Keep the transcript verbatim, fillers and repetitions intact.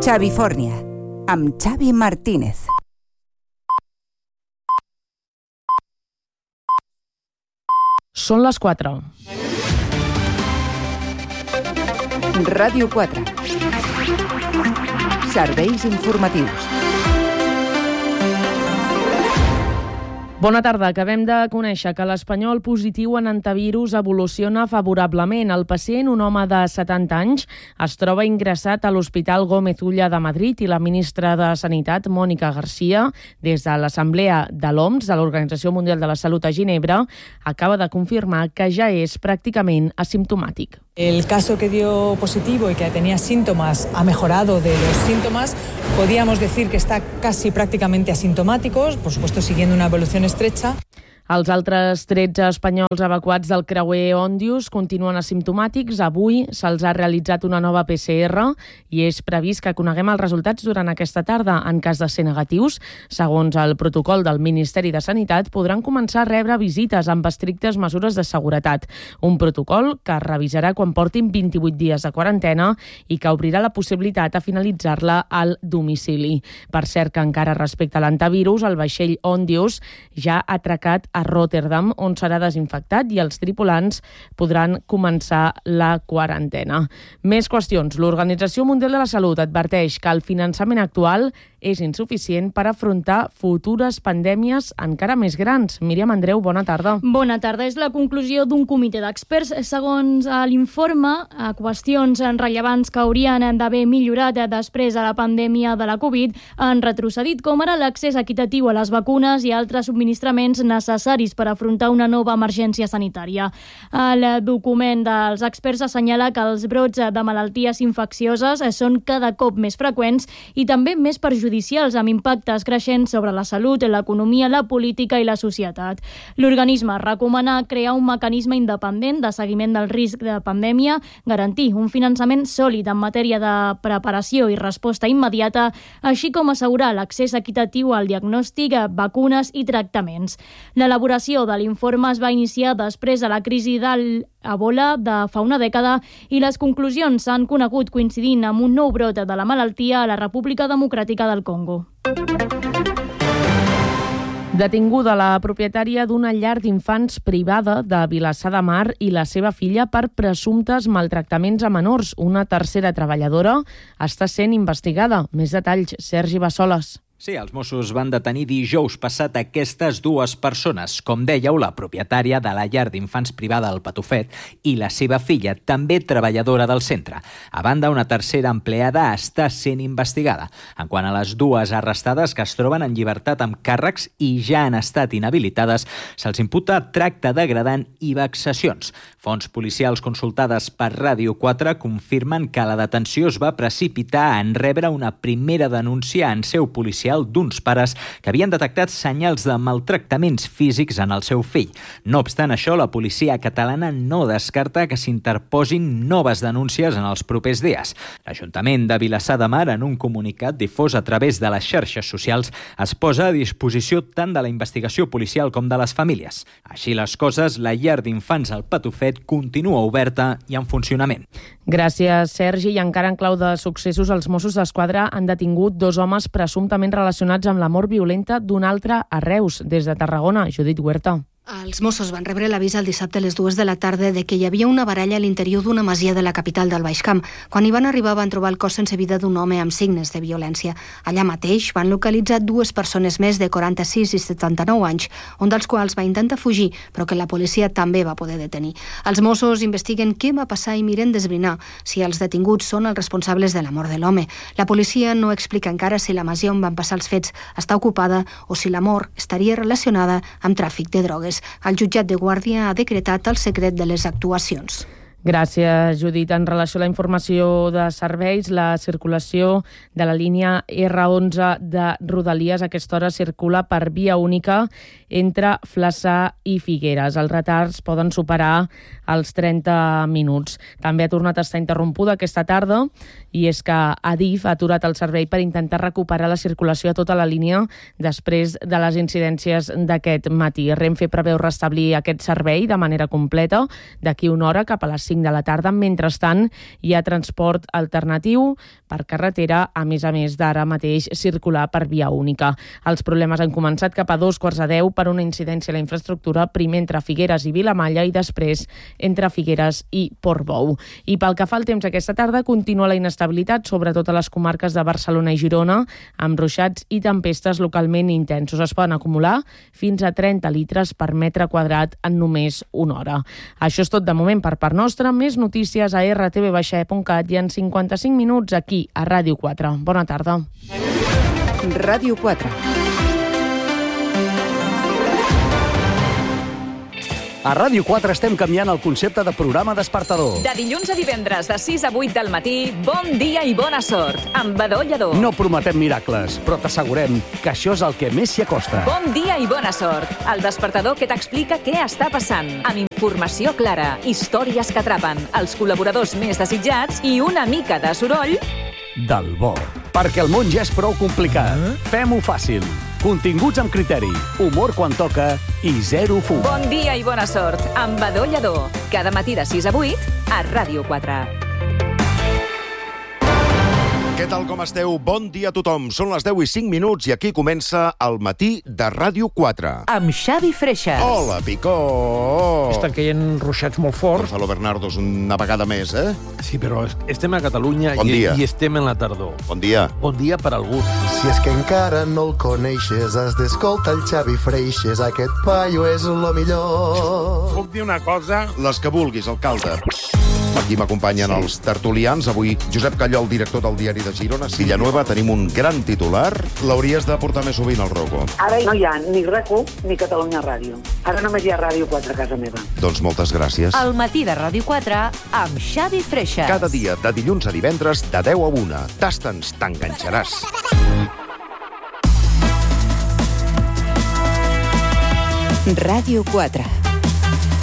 Xavifòrnia, amb Xavi Martínez. Són les quatre. Ràdio quatre. Serveis informatius. Bona tarda. Acabem de conèixer que l'espanyol positiu en antivirus evoluciona favorablement. El pacient, un home de setanta anys, es troba ingressat a l'Hospital Gómez Ulla de Madrid i la ministra de Sanitat, Mònica García, des de l'Assemblea de l'O M S, de l'Organització Mundial de la Salut a Ginebra, acaba de confirmar que ja és pràcticament asimptomàtic. El caso que dio positivo y que tenía síntomas ha mejorado de los síntomas. Podríamos decir que está casi prácticamente asintomático, por supuesto siguiendo una evolución estrecha. Els altres tretze espanyols evacuats del creuer Òndius continuen asimptomàtics. Avui se'ls ha realitzat una nova P C R i és previst que coneguem els resultats durant aquesta tarda. En cas de ser negatius, segons el protocol del Ministeri de Sanitat, podran començar a rebre visites amb estrictes mesures de seguretat. Un protocol que es revisarà quan portin vint-i-vuit dies de quarantena i que obrirà la possibilitat a finalitzar-la al domicili. Per cert, que encara respecte a l'antivirus, el vaixell Òndius ja ha atracat a Rotterdam, on serà desinfectat i els tripulants podran començar la quarantena. Més qüestions. L'Organització Mundial de la Salut adverteix que el finançament actual és insuficient per afrontar futures pandèmies encara més grans. Míriam Andreu, bona tarda. Bona tarda. És la conclusió d'un comitè d'experts. Segons l'informe, qüestions rellevants que haurien d'haver millorat després de la pandèmia de la Covid han retrocedit, com ara l'accés equitatiu a les vacunes i altres subministraments necessaris per afrontar una nova emergència sanitària. El document dels experts assenyala que els brots de malalties infeccioses són cada cop més freqüents i també més perjudicials, amb impactes creixents sobre la salut, l'economia, la política i la societat. L'organisme recomana crear un mecanisme independent de seguiment del risc de pandèmia, garantir un finançament sòlid en matèria de preparació i resposta immediata, així com assegurar l'accés equitatiu al diagnòstic, vacunes i tractaments. L'elaboració de l'informe es va iniciar després de la crisi del Ebola de fa una dècada i les conclusions s'han conegut coincidint amb un nou brot de la malaltia a la República Democràtica del Congo. Detinguda la propietària d'una llar d'infants privada de Vilassar de Mar i la seva filla per presumptes maltractaments a menors. Una tercera treballadora està sent investigada. Més detalls, Sergi Bassoles. Sí, els Mossos van detenir dijous passat aquestes dues persones, com dèieu, la propietària de la llar d'infants privada del Patufet i la seva filla, també treballadora del centre. A banda, una tercera empleada està sent investigada. En quant a les dues arrestades que es troben en llibertat amb càrrecs i ja han estat inhabilitades, se'ls imputa tracte degradant i vexacions. Fonts policials consultades per Ràdio quatre confirmen que la detenció es va precipitar en rebre una primera denúncia en seu policial d'uns pares que havien detectat senyals de maltractaments físics en el seu fill. No obstant això, la policia catalana no descarta que s'interposin noves denúncies en els propers dies. L'Ajuntament de Vilassar de Mar, en un comunicat difós a través de les xarxes socials, es posa a disposició tant de la investigació policial com de les famílies. Així les coses, la llar d'infants al Patufet continua oberta i en funcionament. Gràcies, Sergi. I encara en clau de successos, els Mossos d'Esquadra han detingut dos homes presumptament relacionats amb la mort violenta d'un altre a Reus. Des de Tarragona, Judit Huerta. Els Mossos van rebre l'avís el dissabte a les dues de la tarda de que hi havia una baralla a l'interior d'una masia de la capital del Baix Camp. Quan hi van arribar van trobar el cos sense vida d'un home amb signes de violència. Allà mateix van localitzar dues persones més de quaranta-sis i setanta-nou anys, un dels quals va intentar fugir, però que la policia també va poder detenir. Els Mossos investiguen què va passar i miren d'esbrinar si els detinguts són els responsables de la mort de l'home. La policia no explica encara si la masia on van passar els fets està ocupada o si la mort estaria relacionada amb tràfic de drogues. El jutjat de Guàrdia ha decretat el secret de les actuacions. Gràcies, Judit. En relació a la informació de serveis, la circulació de la línia erre onze de Rodalies a aquesta hora circula per via única entre Flaçà i Figueres. Els retards poden superar els trenta minuts. També ha tornat a estar interrompuda aquesta tarda i és que Adif ha aturat el servei per intentar recuperar la circulació a tota la línia després de les incidències d'aquest matí. Renfe preveu restablir aquest servei de manera completa d'aquí una hora cap a les cinc cinc de la tarda. Mentrestant, hi ha transport alternatiu per carretera, a més a més d'ara mateix circular per via única. Els problemes han començat cap a dos quarts de deu per una incidència a la infraestructura, primer entre Figueres i Vilamalla i després entre Figueres i Portbou. I pel que fa al temps aquesta tarda, continua la inestabilitat, sobretot a les comarques de Barcelona i Girona, amb ruixats i tempestes localment intensos. Es poden acumular fins a trenta litres per metre quadrat en només una hora. Això és tot de moment per part nostra. Més notícies a erre te ve baixa e punt cat i en cinquanta-cinc minuts aquí a Ràdio quatre. Bona tarda. Ràdio quatre. A Ràdio quatre estem canviant el concepte de programa despertador. De dilluns a divendres, de sis a vuit del matí, bon dia i bona sort, amb Badó Lledó. No prometem miracles, però t'assegurem que això és el que més s'hi acosta. Bon dia i bona sort, el despertador que t'explica què està passant, amb informació clara, històries que atrapen, els col·laboradors més desitjats i una mica de soroll del bo. Perquè el món ja és prou complicat. Eh? Fem-ho fàcil. Continguts amb criteri, humor quan toca i zero fum. Bon dia i bona sort, amb Badó Lledó. Cada matí de sis a vuit a Ràdio quatre. Què tal, com esteu? Bon dia a tothom. Són les deu i cinc minuts i aquí comença el matí de Ràdio quatre. Amb Xavi Freixas. Hola, Picó! Estan caient ruixats molt forts. Gonzalo Bernardos, una vegada més, eh? Sí, però estem a Catalunya bon i, i estem en la tardor. Bon dia. Bon dia per algú. Si és que encara no el coneixes, has d'escoltar el Xavi Freixas. Aquest paio és lo millor. Puc dir una cosa? Les que vulguis, alcalde. Aquí m'acompanyen sí. els tertulians. Avui Josep Callol, director del Diari de Girona. Villanueva, tenim un gran titular. L'hauries de portar més sovint al Rocco. Ara no hi ha ni RAC1 ni Catalunya Ràdio. Ara només hi ha Ràdio quatre a casa meva. Doncs moltes gràcies. El matí de Ràdio quatre amb Xavi Freixas. Cada dia, de dilluns a divendres, de deu a una. Tasta'ns, t'enganxaràs. Ràdio quatre.